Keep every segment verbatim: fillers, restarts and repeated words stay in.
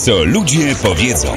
Co ludzie powiedzą.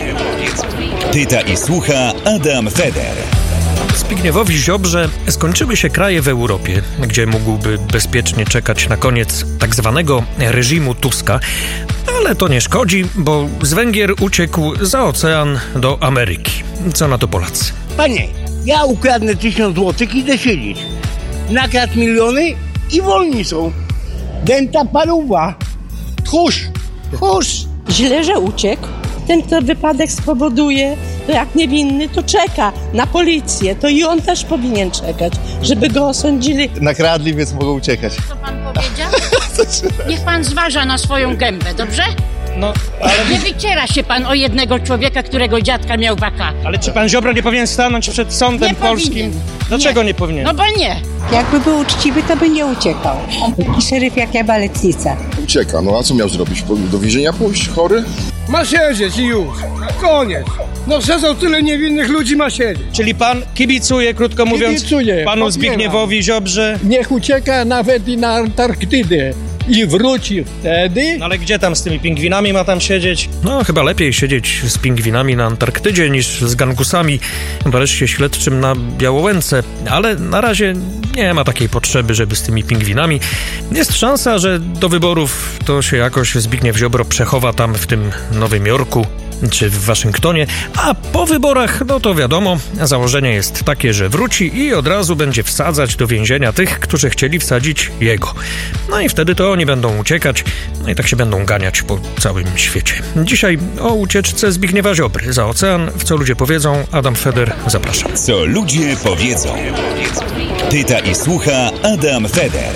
Pyta i słucha Adam Feder. Zbigniewowi Ziobrze skończyły się kraje w Europie, gdzie mógłby bezpiecznie czekać na koniec tak zwanego reżimu Tuska, ale to nie szkodzi, bo z Węgier uciekł za ocean do Ameryki. Co na to Polacy? Panie, ja ukradnę tysiąc złotych i idę siedzieć. Nakradł miliony i wolni są. Dęta paruwa. Tchórz. Tchórz. Źle, że uciekł. Ten, kto wypadek spowoduje, to jak niewinny, to czeka na policję. To i on też powinien czekać, żeby go osądzili. Nakradli, więc mogą uciekać. Co pan powiedział? Niech pan zważa na swoją gębę, dobrze? No, ale... Nie wyciera się pan o jednego człowieka, którego dziadka miał waka. Ale czy pan Ziobro nie powinien stanąć przed sądem Nie polskim? powinien. Dlaczego nie. nie powinien? No bo nie. Jakby był uczciwy, to by nie uciekał. Taki szeryf jak ja, baletnica. Ucieka, no a co miał zrobić? Do więzienia pójść? Chory? Ma siedzieć i już. Koniec. No przecież tyle niewinnych ludzi ma siedzieć. Czyli pan kibicuje, krótko mówiąc, Kibicuję, panu popiera. Zbigniewowi Ziobrze? Niech ucieka nawet i na Antarktydę. I wróci wtedy. No ale gdzie tam z tymi pingwinami ma tam siedzieć? No, chyba lepiej siedzieć z pingwinami na Antarktydzie niż z gangusami w areszcie śledczym na Białołęce. Ale na razie nie ma takiej potrzeby, żeby z tymi pingwinami. Jest szansa, że do wyborów to się jakoś Zbigniew Ziobro przechowa tam w tym Nowym Jorku czy w Waszyngtonie, a po wyborach, no to wiadomo, założenie jest takie, że wróci i od razu będzie wsadzać do więzienia tych, którzy chcieli wsadzić jego. No i wtedy to oni będą uciekać, no i tak się będą ganiać po całym świecie. Dzisiaj o ucieczce Zbigniewa Ziobry za ocean, w Co ludzie powiedzą, Adam Feder, zapraszam. Co ludzie powiedzą. Pyta i słucha Adam Feder.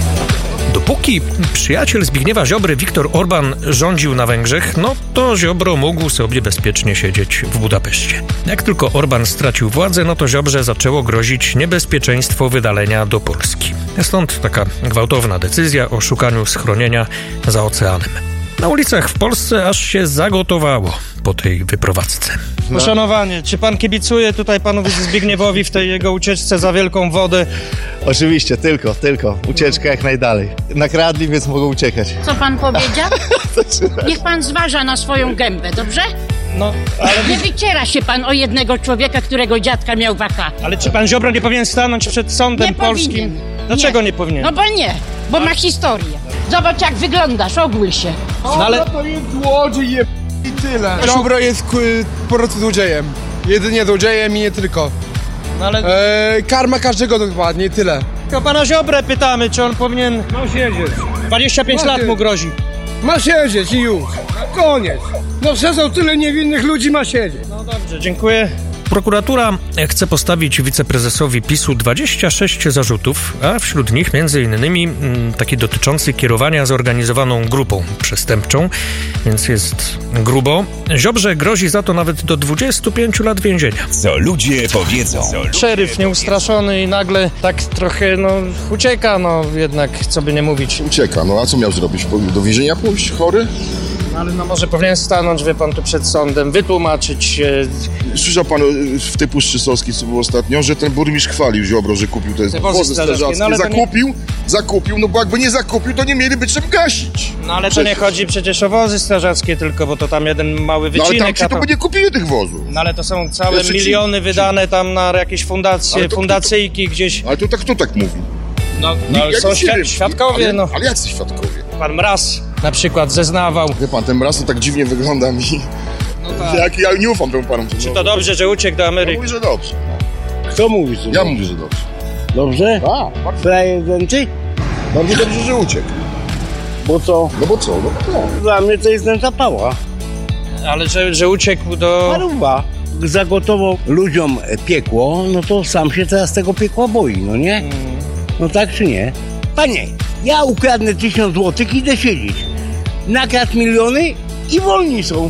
Dopóki przyjaciel Zbigniewa Ziobry, Viktor Orban, rządził na Węgrzech, no to Ziobro mógł sobie bezpiecznie siedzieć w Budapeszcie. Jak tylko Orban stracił władzę, no to Ziobrze zaczęło grozić niebezpieczeństwo wydalenia do Polski. Stąd taka gwałtowna decyzja o szukaniu schronienia za oceanem. Na ulicach w Polsce aż się zagotowało po tej wyprowadzce. No. Poszanowanie, czy pan kibicuje tutaj panu Zbigniewowi w tej jego ucieczce za wielką wodę? Oczywiście, tylko, tylko. Ucieczka jak najdalej. Nakradli, więc mogą uciekać. Co pan powiedział? Niech pan zważa na swoją gębę, dobrze? No, ale... Nie wyciera się pan o jednego człowieka, którego dziadka miał waka. Ale czy pan Ziobro nie powinien stanąć przed sądem nie polskim? Powinien. Dlaczego nie. nie powinien? No bo nie, bo ma historię. Zobacz jak wyglądasz, ogól się. No ale to jest złodziej je... i tyle. Ziobro jest k- po prostu złodziejem. Jedynie złodziejem i nie tylko. No ale... Eee, karma każdego dokładnie, tyle. Tylko pana Ziobrę pytamy, czy on powinien... Ma siedzieć. dwadzieścia pięć lat mu grozi. Ma siedzieć i już. Koniec. No przecież tyle niewinnych ludzi ma siedzieć. No dobrze, dziękuję. Prokuratura chce postawić wiceprezesowi PiSu dwadzieścia sześć zarzutów, a wśród nich między innymi m, taki dotyczący kierowania zorganizowaną grupą przestępczą, więc jest grubo. Ziobrze grozi za to nawet do dwudziestu pięciu lat więzienia. Co ludzie powiedzą. Szeryf nieustraszony i nagle tak trochę, no, ucieka, no, jednak, co by nie mówić. Ucieka, no a co miał zrobić? Do więzienia pójść? Chory? No, ale no może powinien stanąć, wie pan, tu przed sądem, wytłumaczyć się. Słyszał pan w tej Puszczy Soskiej, co było ostatnio, że ten burmistrz chwalił Ziobro, że kupił te wozy wozy strażackie. strażackie. No, zakupił, nie... zakupił, no bo jakby nie zakupił, to nie mieliby czym gasić. No ale przecież... to nie chodzi przecież o wozy strażackie tylko, bo to tam jeden mały wycinek. No ale tam ci to... to by nie kupili tych wozów. No ale to są całe Jeszcze miliony ci... wydane tam na jakieś fundacje, to, fundacyjki to, gdzieś. Ale to tak, kto tak mówi? No, no ale są świ- świadkowie, ale, no. Ale jacy świadkowie? Pan Mraz na przykład zeznawał. Wie pan, ten Mraz to tak dziwnie wygląda mi. No tak. Jak ja nie ufam temu panu. Czy to dobrze, że uciekł do Ja Ameryki? mówię, że dobrze. Kto mówi, że Ja dobrze? mówię, że dobrze. Dobrze? Tak, Frajer dęty? bardzo dobrze, że uciekł. Bo co? No bo co? No bo co? Dla mnie to jest dęta pała. Ale że, że uciekł do... Paruwa. Zagotował ludziom piekło, no to sam się teraz tego piekła boi, no nie? Mm. No tak czy nie? Panie, ja ukradnę tysiąc złotych i idę siedzieć. Nakradł miliony i wolni są.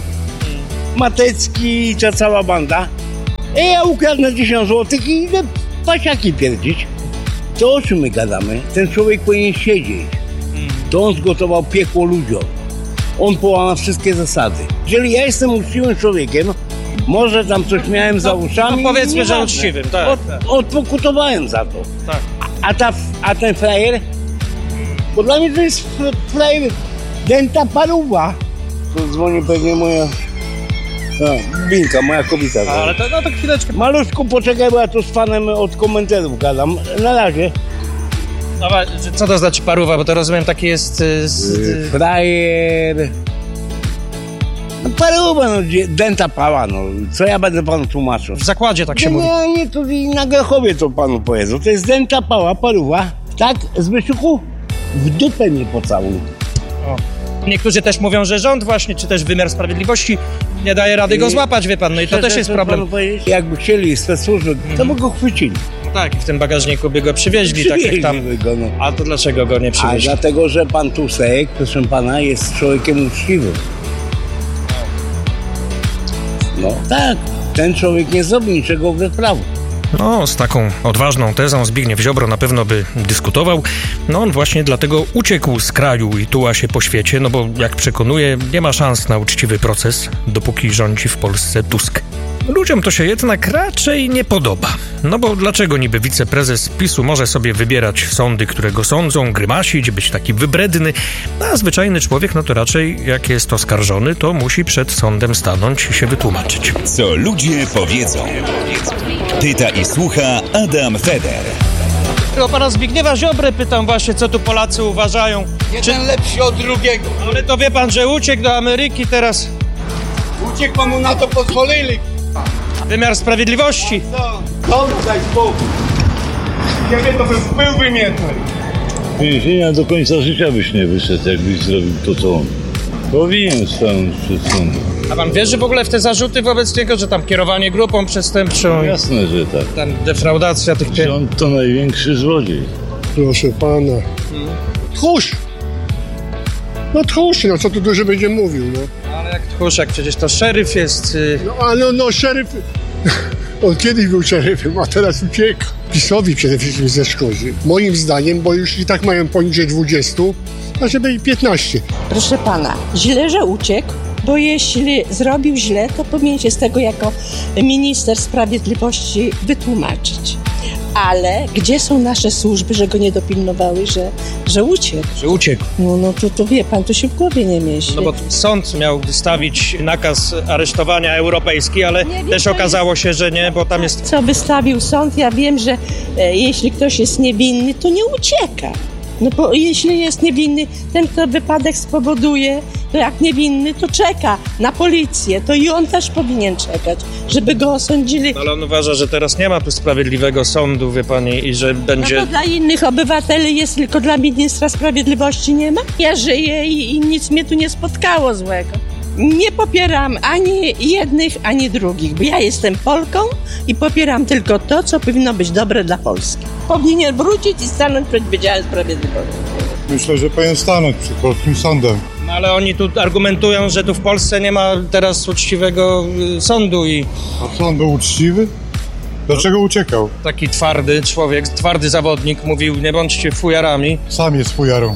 Matecki i ta cała banda. E, ja ukradnę tysiąc złotych i idę pasiaki pierdzić. To o czym my gadamy? Ten człowiek powinien siedzieć. To on zgotował piekło ludziom. On połamał wszystkie zasady. Jeżeli ja jestem uczciwym człowiekiem, może tam coś miałem za uszami. No powiedzmy, nie że ważne. uczciwym, tak. Od, odpokutowałem za to. Tak. A, ta, a ten frajer? Bo dla mnie to jest frajer dęta paruwa. to dzwoni pewnie moja... No, Binka, moja kobieta. A, ale to, no to chwileczkę. Maluszku, poczekaj, bo ja tu z panem od komentarów gadam. Na razie. Dobra, co to znaczy paruwa, bo to rozumiem taki jest... y, Z... Yy, frajer. No paruwa, no, dzie- dęta pała, no. Co ja będę panu tłumaczył? W zakładzie tak się nie, mówi. nie, nie, to i na Grochowie to panu powiedzą. To jest dęta pała, paruwa. Tak, Zbyszku? W dupę nie pocałuj. O. Niektórzy też mówią, że rząd właśnie, czy też wymiar sprawiedliwości nie daje rady go złapać, wie pan, no i to też jest problem. Jakby chcieli specsłużby, to by go chwycili. No tak, i w tym bagażniku by go przywieźli, tak jak tam. Przywieźliby go, no. A to dlaczego go nie A przywieźli? dlatego, że pan Tusek, proszę pana, jest człowiekiem uczciwym. No tak, ten człowiek nie zrobi niczego wbrew prawu. No, z taką odważną tezą Zbigniew Ziobro na pewno by dyskutował. No, on właśnie dlatego uciekł z kraju i tuła się po świecie, no bo jak przekonuje, nie ma szans na uczciwy proces, dopóki rządzi w Polsce Tusk. Ludziom to się jednak raczej nie podoba. No bo dlaczego niby wiceprezes PiSu może sobie wybierać sądy, które go sądzą, grymasić, być taki wybredny, a zwyczajny człowiek, no to raczej jak jest oskarżony, to musi przed sądem stanąć i się wytłumaczyć. Co ludzie powiedzą. Pyta i słucha Adam Feder. O pana Zbigniewa Ziobrę pytam właśnie, co tu Polacy uważają. Jeden czy... lepszy od drugiego. Ale to wie pan, że uciekł do Ameryki teraz. Uciekł, bo mu na to pozwolili. Wymiar sprawiedliwości. No, dobra, daj spokój. Ciebie to by wpływ wymietny. Więzienia do końca życia byś nie wyszedł, jakbyś zrobił to, co on. Powinien stanąć przed sądem. A pan wierzy w ogóle w te zarzuty wobec niego, że tam kierowanie grupą przestępczą? Jasne, że tak. Tam defraudacja tych pieniędzy. On to największy złodziej. Proszę pana. Hmm. Tchórz! No tchórz, no co tu dużo będzie mówił, no. Ale jak tchórz, jak przecież to szeryf jest... Yy... No ale no szeryf... On kiedyś był szeryfem, a teraz ucieka. PiS-owi przede wszystkim zaszkodzi. Moim zdaniem, bo już i tak mają poniżej dwudziestu, a żeby i piętnaście. Proszę pana, źle, że uciekł, bo jeśli zrobił źle, to powinien się z tego jako minister sprawiedliwości wytłumaczyć. Ale gdzie są nasze służby, że go nie dopilnowały, że, że uciekł? Że uciekł. No, no to, to wie pan, to się w głowie nie mieści. No bo sąd miał wystawić nakaz aresztowania europejski, ale nie też wiem, okazało się, że nie, bo tam jest... Co wystawił sąd? Ja wiem, że e, jeśli ktoś jest niewinny, to nie ucieka. No bo jeśli jest niewinny, ten, kto wypadek spowoduje, to jak niewinny, to czeka na policję. To i on też powinien czekać, żeby go osądzili. No, ale on uważa, że teraz nie ma tu sprawiedliwego sądu, wie pani, i że będzie... No to dla innych obywateli jest, tylko dla ministra sprawiedliwości nie ma? Ja żyję i, i nic mnie tu nie spotkało złego. Nie popieram ani jednych, ani drugich, bo ja jestem Polką i popieram tylko to, co powinno być dobre dla Polski. Powinien wrócić i stanąć przed Wydziałem Sprawiedliwości. Myślę, że powinien stanąć przed polskim sądem. No ale oni tu argumentują, że tu w Polsce nie ma teraz uczciwego y, sądu i... A co, on był uczciwy? Dlaczego uciekał? Taki twardy człowiek, twardy zawodnik mówił, nie bądźcie fujarami. Sam jest fujarą.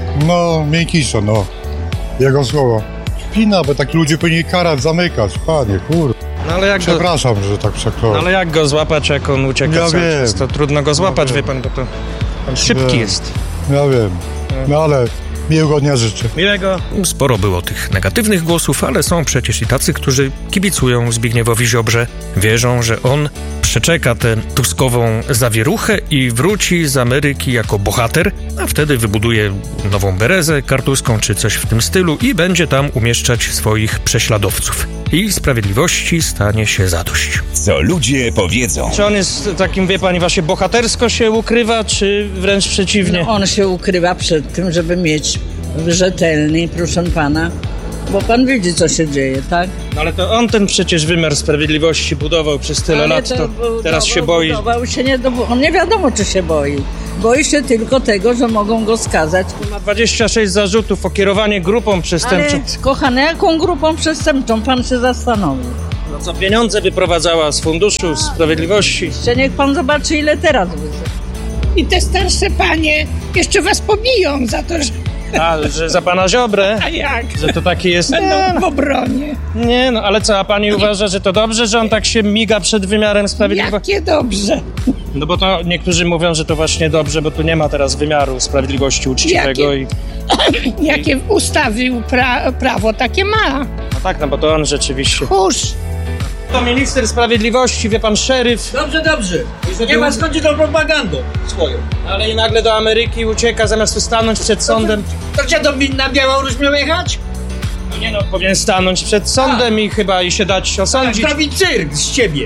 No, miękiszo, no. Jego słowa. Pina, bo tak ludzie powinni karać, zamykać. Panie, kur... No, ale jak Przepraszam, go... że tak przekląłem. No, ale jak go złapać, jak on ucieka ja cały czas? wiem. To trudno go złapać, ja wie pan, bo to on szybki wiem. jest. Ja wiem, no ale miłego dnia życzę. Miłego. Sporo było tych negatywnych głosów, ale są przecież i tacy, którzy kibicują Zbigniewowi Ziobrze. Wierzą, że on przeczeka tę tuskową zawieruchę i wróci z Ameryki jako bohater, a wtedy wybuduje nową berezę kartuską czy coś w tym stylu i będzie tam umieszczać swoich prześladowców. I sprawiedliwości stanie się zadość. Co ludzie powiedzą. Czy on jest takim, wie pani, właśnie bohatersko się ukrywa, czy wręcz przeciwnie? No on się ukrywa przed tym, żeby mieć rzetelny, proszę pana, bo pan widzi, co się dzieje, tak? No ale to on ten przecież wymiar sprawiedliwości budował przez tyle ale lat, to, to budował, teraz się boi. Budował się nie, on nie wiadomo, czy się boi. Boi się tylko tego, że mogą go skazać. Ma dwadzieścia sześć zarzutów o kierowanie grupą przestępczą. Ale kochany, jaką grupą przestępczą? Pan się zastanowi. No co pieniądze wyprowadzała z Funduszu Sprawiedliwości. Jeszcze niech pan zobaczy, ile teraz wyszło. I te starsze panie jeszcze was pobiją za to, że A, że za pana Ziobrę? A jak? Że to taki jest... Będą w obronie. Nie, no ale co, a pani uważa, że to dobrze, że on tak się miga przed wymiarem sprawiedliwości? Jakie dobrze. No bo to niektórzy mówią, że to właśnie dobrze, bo tu nie ma teraz wymiaru sprawiedliwości uczciwego Jakie? i... Jakie ustawił pra, prawo, takie ma. No tak, no bo to on rzeczywiście... Kurz. To minister sprawiedliwości, wie pan, szeryf... Dobrze, dobrze. Nie ma skąd tą propagandą swoją. Ale i nagle do Ameryki ucieka, zamiast tu stanąć przed sądem. To gdzie to na Białoruś miał jechać? No nie no, powinien stanąć przed sądem i chyba i się dać osądzić. Tak, zrobić cyrk z ciebie.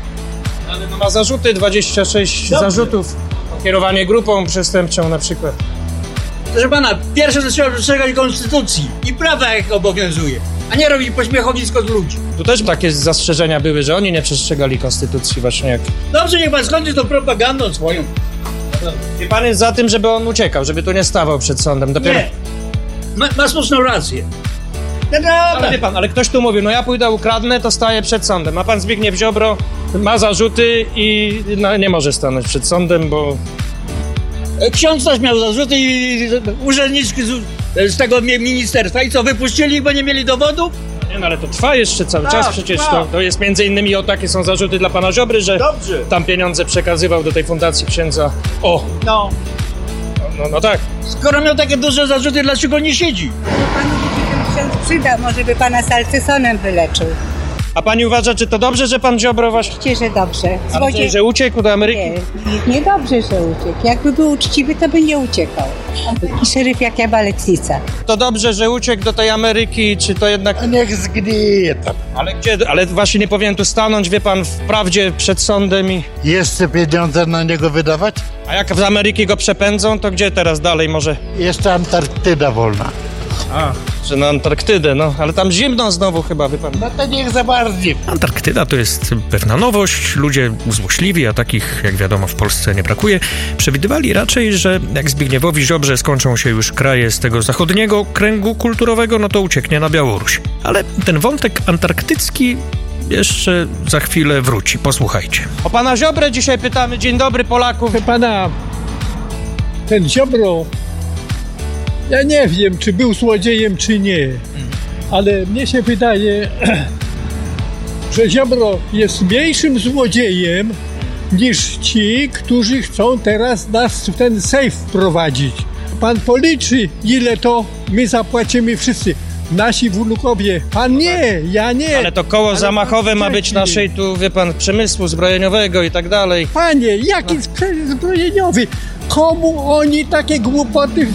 Ale no ma zarzuty, dwadzieścia sześć Dobrze. zarzutów. Kierowanie grupą przestępczą na przykład. Proszę pana, pierwsze to trzeba przestrzegać konstytucji i prawa, jak obowiązuje, a nie robić pośmiechowisko z ludzi. Tu też takie zastrzeżenia były, że oni nie przestrzegali konstytucji właśnie jak... Dobrze, niech pan skończy tą propagandą swoją. I pan jest za tym, żeby on uciekał, żeby tu nie stawał przed sądem. Dopiero... Nie. Ma, ma słuszną rację. No dobra. Ale wie pan, ale ktoś tu mówił, no ja pójdę ukradnę, to staję przed sądem. A pan Zbigniew Ziobro ma zarzuty i no, nie może stanąć przed sądem, bo... Ksiądz też miał zarzuty i urzędniczki z, z tego ministerstwa. I co, wypuścili ich, bo nie mieli dowodów? Nie no, ale to trwa jeszcze cały Tak, czas przecież. trwa. To, to jest między innymi o takie są zarzuty dla pana Ziobry, że Dobrze. tam pieniądze przekazywał do tej fundacji księdza. O! No. No, no tak. Skoro miał takie duże zarzuty, dlaczego nie siedzi? Panu by się ksiądz przyda, może by pana salcysonem wyleczył. A pani uważa, czy to dobrze, że pan Ziobro właśnie... Oczywiście, że dobrze. Ale Złodziej... że uciekł do Ameryki? Nie, niedobrze, że uciekł. Jakby był uczciwy, to by nie uciekał. Taki szeryf jak ja baletnica. To dobrze, że uciekł do tej Ameryki, czy to jednak... Niech zgnije tam. Ale gdzie? Ale właśnie nie powinien tu stanąć, wie pan, w prawdzie przed sądem i... Jeszcze pieniądze na niego wydawać? A jak z Ameryki go przepędzą, to gdzie teraz dalej może? Jeszcze Antarktyda wolna. A, że na Antarktydę, no. Ale tam zimno znowu chyba, wie pan. No to niech zamarznie. Antarktyda to jest pewna nowość. Ludzie złośliwi, a takich, jak wiadomo, w Polsce nie brakuje, przewidywali raczej, że jak Zbigniewowi Ziobrze skończą się już kraje z tego zachodniego kręgu kulturowego, no to ucieknie na Białoruś. Ale ten wątek antarktycki jeszcze za chwilę wróci. Posłuchajcie. O pana Ziobrę dzisiaj pytamy. Dzień dobry, Polaków. Proszę pana, ten Ziobro, ja nie wiem, czy był złodziejem, czy nie, ale mnie się wydaje, że Ziobro jest mniejszym złodziejem niż ci, którzy chcą teraz nas w ten sejf wprowadzić. Pan policzy, ile to my zapłacimy wszyscy. Nasi wnukowie. Pan nie, ja nie. Ale to koło Ale zamachowe ma być naszej tu, wie pan, przemysłu zbrojeniowego i tak dalej. Panie, jaki sprzęt zbrojeniowy? Komu oni takie głupoty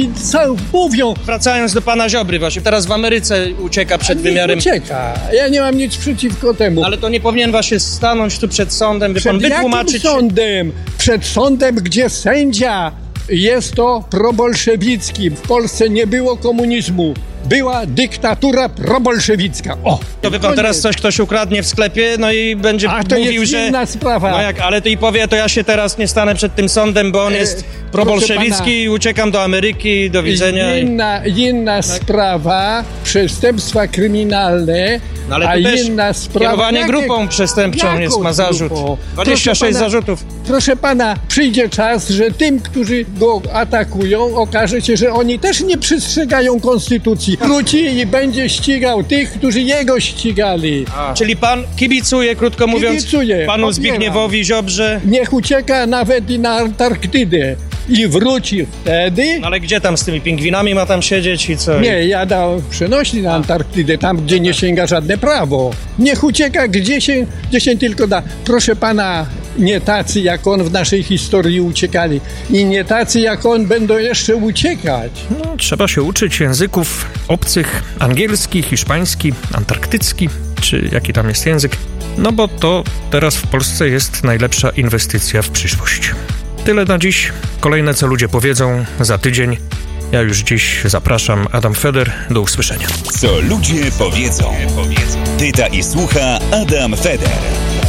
mówią? Wracając do pana Ziobry właśnie, teraz w Ameryce ucieka przed wymiarem... ucieka. Ja nie mam nic przeciwko temu. Ale to nie powinien właśnie stanąć tu przed sądem, by Przed pan wytłumaczyć... jakim sądem? Przed sądem, gdzie sędzia jest to probolszewicki. W Polsce nie było komunizmu. Była dyktatura probolszewicka. O! To wie pan, teraz coś ktoś ukradnie w sklepie, no i będzie A to mówił, jest że... inna sprawa. No jak, ale ty i powie, to ja się teraz nie stanę przed tym sądem, bo on E, jest proszę probolszewicki pana, i uciekam do Ameryki, do widzenia. Inna, inna sprawa, przestępstwa kryminalne, No ale a tu też inna sprawa... kierowanie Jakie- grupą przestępczą jaką jest, ma zarzut. grupą? dwadzieścia sześć Proszę pana, zarzutów. Proszę pana, przyjdzie czas, że tym, którzy go atakują, okaże się, że oni też nie przestrzegają konstytucji. Wróci i będzie ścigał tych, którzy jego ścigali. A, czyli pan kibicuje, krótko mówiąc, Kibicuję, panu popieram. Zbigniewowi Ziobrze. Niech ucieka nawet i na Antarktydę i wróci wtedy. No ale gdzie tam z tymi pingwinami ma tam siedzieć i co? Nie, ja dał przenośni na Antarktydę, tam gdzie nie sięga żadne prawo. Niech ucieka gdzie się, gdzie się tylko da. Proszę pana, nie tacy jak on w naszej historii uciekali i nie tacy jak on będą jeszcze uciekać. No, trzeba się uczyć języków obcych, angielski, hiszpański, antarktycki, czy jaki tam jest język, no bo to teraz w Polsce jest najlepsza inwestycja w przyszłość. Tyle na dziś. Kolejne, co ludzie powiedzą, za tydzień. Ja już dziś zapraszam, Adam Feder. Do usłyszenia. Co ludzie powiedzą. Pyta i słucha Adam Feder.